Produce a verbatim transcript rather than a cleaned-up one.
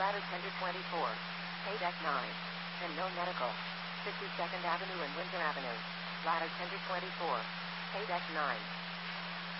Ladder Tender twenty-four. Pay Deck nine. And no medical. fifty-second Avenue and Windsor Avenue. Ladder Tender twenty-four. Pay Deck nine.